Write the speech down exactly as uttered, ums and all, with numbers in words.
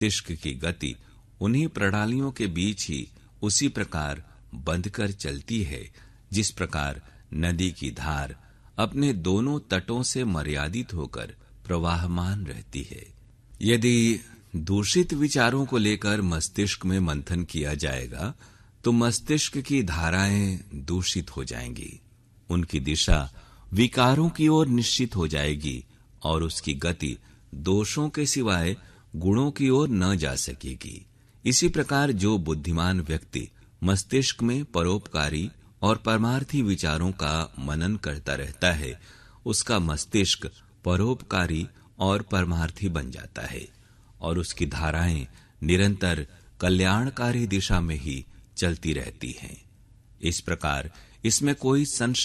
मस्तिष्क की गति उन्हीं प्रणालियों के बीच ही उसी प्रकार बंधकर चलती है जिस प्रकार नदी की धार अपने दोनों तटों से मर्यादित होकर प्रवाहमान रहती है। यदि दूषित विचारों को लेकर मस्तिष्क में मंथन किया जाएगा तो मस्तिष्क की धाराएं दूषित हो जाएंगी, उनकी दिशा विकारों की ओर निश्चित हो जाएगी और उसकी गति दोषों के सिवाय गुणों की ओर न जा सकेगी। इसी प्रकार जो बुद्धिमान व्यक्ति मस्तिष्क में परोपकारी और परमार्थी विचारों का मनन करता रहता है, उसका मस्तिष्क परोपकारी और परमार्थी बन जाता है और उसकी धाराएं निरंतर कल्याणकारी दिशा में ही चलती रहती हैं। इस प्रकार इसमें कोई संशय